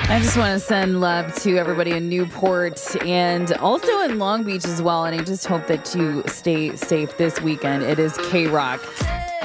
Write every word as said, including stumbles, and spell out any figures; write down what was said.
I just want to send love to everybody in Newport and also in Long Beach as well. And I just hope that you stay safe this weekend. It is K-Rock.